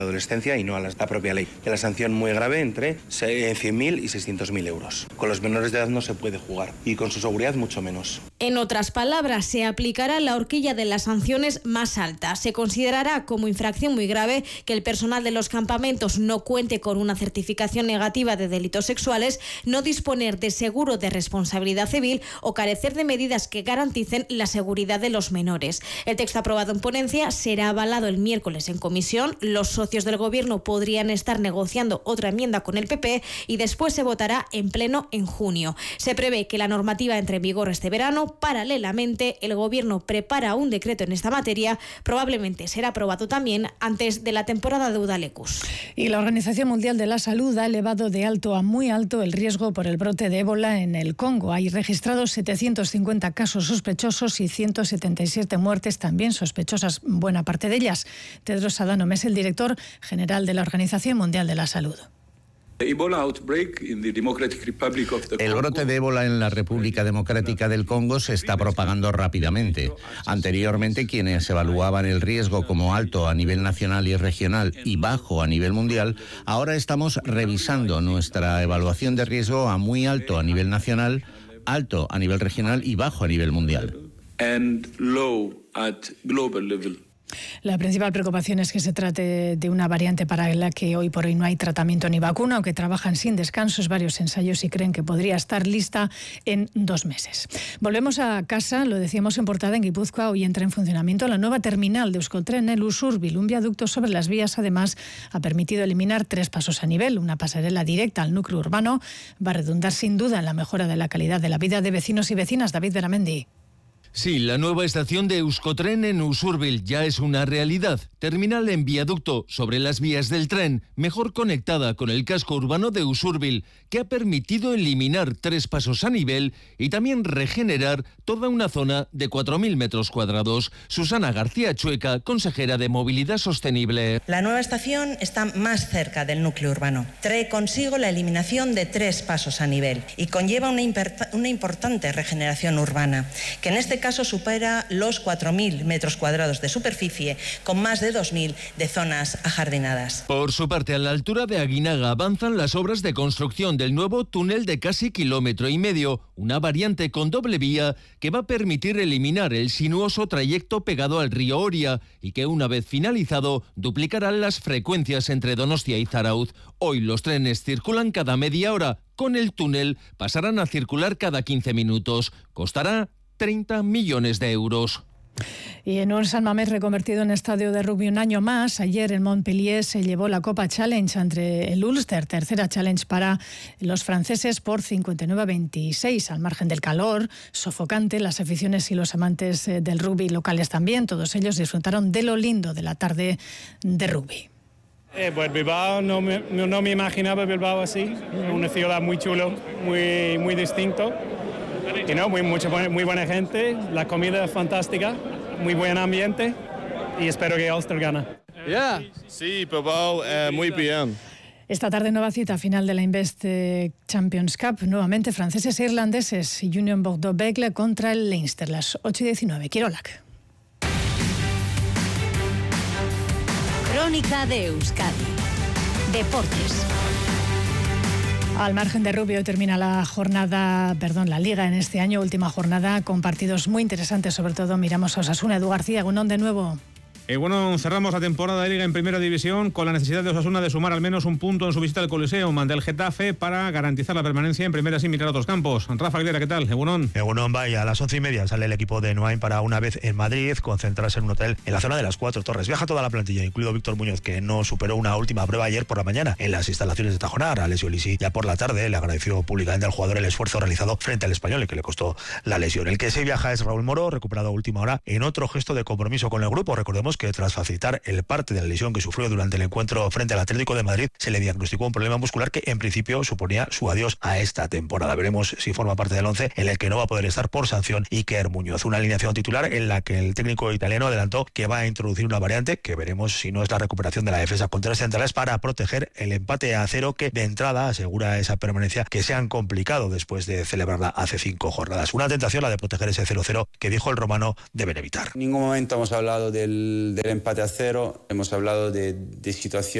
adolescencia y no a la propia ley. Que la sanción muy grave entre 100.000 y 600.000 euros. Con los menores de edad no se puede jugar y con su seguridad mucho menos. En otras palabras, se aplicará la horquilla de las sanciones más alta. Se considerará como infracción muy grave que el personal de los campamentos no cuente con una certificación negativa de delitos sexuales, no disponer de seguro de responsabilidad civil o carecer de medidas que garanticen la seguridad de los menores. El texto aprobado en ponencia será avalado el miércoles en comisión. Los socios del Gobierno podrían estar negociando otra enmienda con el PP y después se votará en pleno en junio. Se prevé que la normativa entre en vigor este verano. Paralelamente, el Gobierno prepara un decreto en esta materia. Probablemente será aprobado también antes de la temporada de Udalecus. Y la Organización Mundial de la Salud ha elevado de alto a muy alto el riesgo por el brote de ébola en el Congo. Hay registrados 750 casos sospechosos y 177 muertes también sospechosas, buena parte de ellas. Tedros Adhanom es el director general de la Organización Mundial de la Salud. El brote de ébola en la República Democrática del Congo se está propagando rápidamente. Anteriormente, quienes evaluaban el riesgo como alto a nivel nacional y regional y bajo a nivel mundial, ahora estamos revisando nuestra evaluación de riesgo a muy alto a nivel nacional, alto a nivel regional y bajo a nivel mundial. La principal preocupación es que se trate de una variante para la que hoy por hoy no hay tratamiento ni vacuna, aunque trabajan sin descansos varios ensayos y creen que podría estar lista en 2 meses. Volvemos a casa, lo decíamos en portada. En Guipúzcoa hoy entra en funcionamiento la nueva terminal de Euskotren, el Usurbil. Un viaducto sobre las vías, además, ha permitido eliminar 3 pasos a nivel. Una pasarela directa al núcleo urbano va a redundar sin duda en la mejora de la calidad de la vida de vecinos y vecinas. David Beramendi. Sí, la nueva estación de Euskotren en Usurbil ya es una realidad. Terminal en viaducto sobre las vías del tren, mejor conectada con el casco urbano de Usurbil, que ha permitido eliminar 3 pasos a nivel y también regenerar toda una zona de 4.000 metros cuadrados. Susana García Chueca, consejera de Movilidad Sostenible. La nueva estación está más cerca del núcleo urbano. Trae consigo la eliminación de 3 pasos a nivel y conlleva una importante regeneración urbana, que en este caso supera los 4.000 metros cuadrados de superficie, con más de 2.000 de zonas ajardinadas. Por su parte, a la altura de Aguinaga avanzan las obras de construcción del nuevo túnel de casi 1,5 kilómetros, una variante con doble vía que va a permitir eliminar el sinuoso trayecto pegado al río Oria y que, una vez finalizado, duplicará las frecuencias entre Donostia y Zarautz. Hoy los trenes circulan cada media hora. Con el túnel pasarán a circular cada 15 minutos. Costará 30 millones de euros. Y en un San Mamés reconvertido en estadio de rugby un año más, ayer en Montpellier se llevó la Copa Challenge entre el Ulster, tercera Challenge para los franceses por 59-26. Al margen del calor sofocante, las aficiones y los amantes del rugby locales también, todos ellos disfrutaron de lo lindo de la tarde de rugby. Pues Bilbao, no me imaginaba Bilbao así, una ciudad muy chulo, muy distinto. Y no, muy buena gente, la comida es fantástica, muy buen ambiente y espero que Ulster gane. Sí, Bilbao, muy bien. Esta tarde nueva cita final de la Invest Champions Cup, nuevamente franceses e irlandeses, Union Bordeaux-Bègles contra el Leinster, las 8:19. Kirolak. Crónica de Euskadi. Deportes. Al margen de rugby, hoy termina la liga en este año, última jornada con partidos muy interesantes, sobre todo miramos a Osasuna. Edu García, Gunón de nuevo. Bueno, cerramos la temporada de Liga en Primera División con la necesidad de Osasuna de sumar al menos un punto en su visita al Coliseum ante el Getafe para garantizar la permanencia en Primera sin mirar a otros campos. Rafa Aguilera, ¿qué tal? Egunon, vaya, a las 11:30 sale el equipo de Noain para, una vez en Madrid, concentrarse en un hotel en la zona de las 4 Torres. Viaja toda la plantilla, incluido Víctor Muñoz, que no superó una última prueba ayer por la mañana en las instalaciones de Tajonar. Alessio Lisi ya por la tarde le agradeció públicamente al jugador el esfuerzo realizado frente al Español, el que le costó la lesión. El que sí viaja es Raúl Moro, recuperado a última hora en otro gesto de compromiso con el grupo. Recordemos que tras facilitar el parte de la lesión que sufrió durante el encuentro frente al Atlético de Madrid, se le diagnosticó un problema muscular que en principio suponía su adiós a esta temporada. Veremos si forma parte del 11 en el que no va a poder estar por sanción Iker Muñoz. Una alineación titular en la que el técnico italiano adelantó que va a introducir una variante que veremos si no es la recuperación de la defensa con 3 centrales para proteger el empate a 0 que de entrada asegura esa permanencia que se han complicado después de celebrarla hace 5 jornadas. Una tentación la de proteger ese 0-0 que dijo el romano deben evitar. En ningún momento hemos hablado del del empate a 0, hemos hablado de situaciones